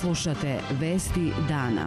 Slušate Vesti dana.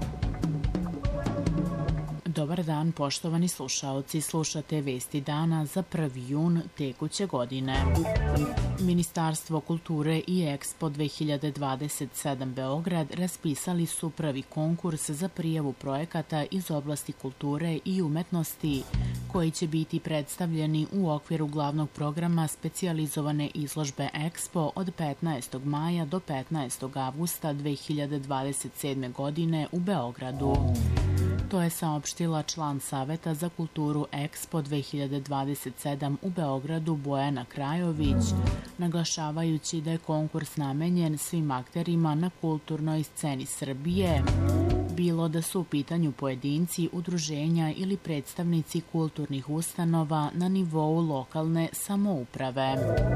Dobar dan, poštovani slušaoci. Slušate Vesti dana za 1. jun tekuće godine. Ministarstvo kulture i Expo 2027 Beograd raspisali su prvi konkurs za prijavu projekata iz oblasti kulture i umetnosti, koji će biti predstavljeni u okviru glavnog programa specijalizovane izložbe Expo od 15. maja do 15. avgusta 2027. godine u Beogradu. To je saopštila član Saveta za kulturu Expo 2027 u Beogradu Bojana Krajović, naglašavajući da je konkurs namenjen svim akterima na kulturnoj sceni Srbije, bilo da su u pitanju pojedinci, udruženja ili predstavnici kulturnih ustanova na nivou lokalne samouprave.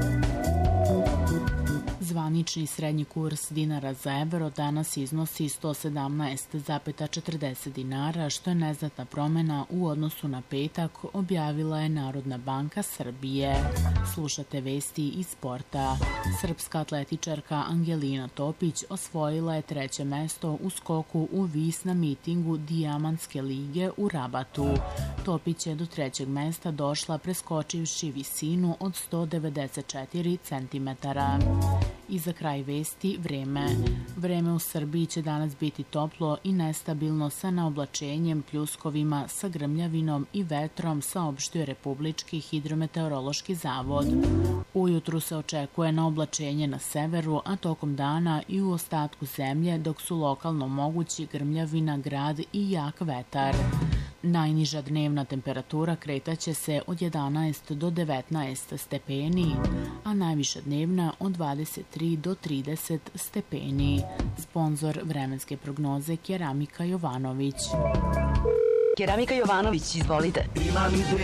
Zvanični srednji kurs dinara za evro danas iznosi 117,40 dinara, što je neznatna promena u odnosu na petak, objavila je Narodna banka Srbije. Slušate vesti iz sporta. Srpska atletičarka Angelina Topić osvojila je 3. mesto u skoku u vis na mitingu Dijamantske lige u Rabatu. Topić je do 3. mesta došla preskočivši visinu od 194 cm. I za kraj vesti vreme. Vreme u Srbiji će danas biti toplo i nestabilno sa naoblačenjem, pljuskovima, sa grmljavinom i vetrom, saopštio Republički hidrometeorološki zavod. Ujutru se očekuje naoblačenje na severu, a tokom dana i u ostatku zemlje, dok su lokalno mogući grmljavina, grad i jak vetar. Najniža dnevna temperatura kretaće se od 11 do 19 stepeni, a najviša dnevna od 23 do 30 stepeni. Sponzor vremenske prognoze Keramika Jovanović. Keramika Jovanović, izvolite. Imam ideju